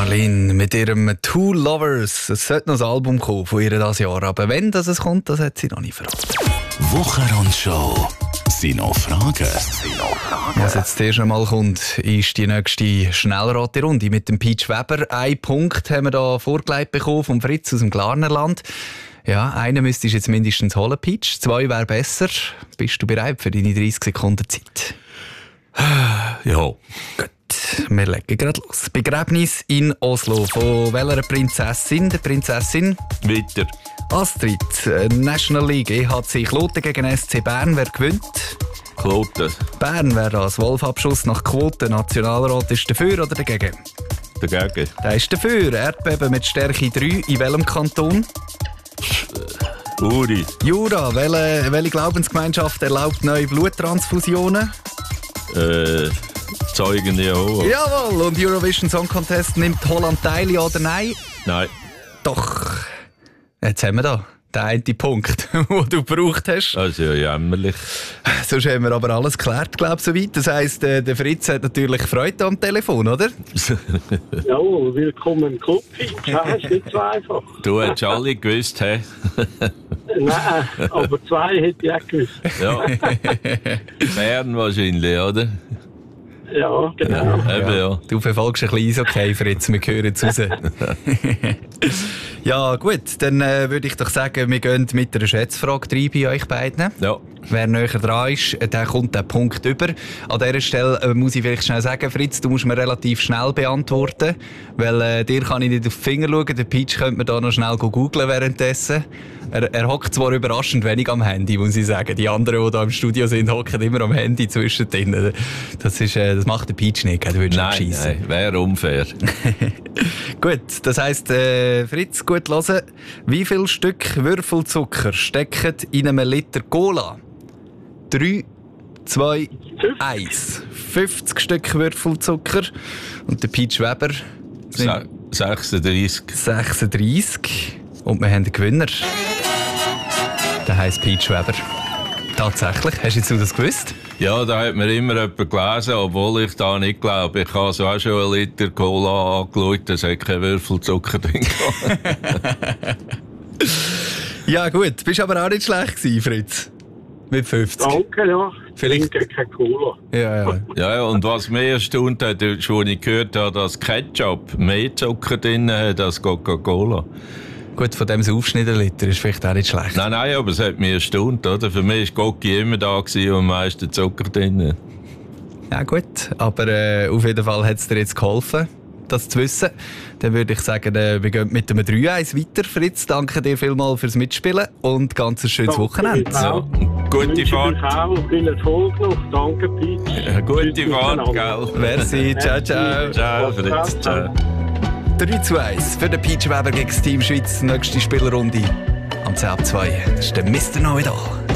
Marlene mit ihrem Two Lovers. Es sollte noch ein Album kommen von ihr dieses Jahr, aber wenn das kommt, das hat sie noch nicht verraten. Wochenrundshow. Sind noch Fragen? Was jetzt zuerst einmal kommt, ist die nächste Schnellraterunde mit dem Peach Weber. Einen Punkt haben wir da vorgelegt bekommen vom Fritz aus dem Glarnerland. Ja, einen müsstest du jetzt mindestens holen, Peach. 2 wäre besser. Bist du bereit für deine 30 Sekunden Zeit? Ja. Gut, wir legen gerade los. Begräbnis in Oslo. Von welcher Prinzessin? Der Prinzessin? Weiter. Astrid. National League. EHC Kloten gegen SC Bern. Wer gewinnt? Kloten. Bern wäre das. Wolfabschuss nach Quote. Nationalrat ist dafür oder dagegen? Dagegen. Der ist dafür. Erdbeben mit Stärke 3. In welchem Kanton? Uri. Jura. Welche Glaubensgemeinschaft erlaubt neue Bluttransfusionen? Zeugen Jehovah. Jawohl. Und Eurovision Song Contest nimmt Holland teil, ja oder nein? Nein. Doch. Jetzt haben wir da den einen Punkt, den du gebraucht hast. Das ist ja jämmerlich. Sonst haben wir aber alles geklärt, glaube ich, soweit. Das heisst, der Fritz hat natürlich Freude am Telefon, oder? Ja, willkommen im Club. Das ist nicht so einfach. Du hättest alle gewusst, hä? Nein, aber 2 hätte ich auch gewusst. Ja. Bern wahrscheinlich, oder? Ja, genau. Eben, ja. Du verfolgst ein bisschen Eishockey, Fritz, wir hören jetzt raus. Ja, gut, dann würde ich doch sagen, wir gehen mit einer Schätzfrage rein bei euch beiden. Ja. Wer näher dran ist, der kommt den Punkt über. An dieser Stelle muss ich vielleicht schnell sagen, Fritz, du musst mir relativ schnell beantworten, weil dir kann ich nicht auf die Finger schauen. Der Peach könnte mir da noch schnell googlen währenddessen. Er hockt zwar überraschend wenig am Handy, muss ich sagen. Die anderen, die da im Studio sind, hocken immer am Handy zwischendrin. Das macht der Peach nicht, du würdest Nein, schiessen. wäre unfair. Gut, das heisst, Fritz, gut hören. Wie viel Stück Würfelzucker stecken in einem Liter Cola? 3, 2, 1. 50 Stück Würfelzucker. Und der Peach Weber? 36. 36. Und wir haben den Gewinner. Der heisst Peach Weber. Tatsächlich. Hast du das gewusst? Ja, da hat mir immer jemand gelesen, obwohl ich da nicht glaube. Ich habe so auch schon einen Liter Cola angeschaut, da hat kein Würfelzucker drin. Ja gut, bist aber auch nicht schlecht gewesen, Fritz. Mit 50. Danke, ja. Vielleicht- Ich trinke keine Cola. Ja. Ja, und was mich erstaunt hat, ist, als ich gehört habe, dass Ketchup mehr Zucker drin hat als Coca-Cola. Gut, von dem saufst du nicht einen Liter, ist vielleicht auch nicht schlecht. Nein, aber es hat mich erstaunt, oder? Für mich war Coca immer da und am meisten Zucker drin. Ja gut, aber auf jeden Fall hat es dir jetzt geholfen, das zu wissen. Dann würde ich sagen, wir gehen mit dem 3-1 weiter. Fritz, danke dir vielmals fürs Mitspielen und ganz ein schönes Wochenende. Ja, gute Fahrt. Ich auch viel Erfolg noch. Danke, Peach. Gute Fahrt, gell? Merci, ciao, ciao. Ciao, Fritz. Ciao. 3-1 für den Peach Weber gegen das Team Schweiz. Nächste Spielrunde am 10:02. Das ist der Mr. Know-it-all.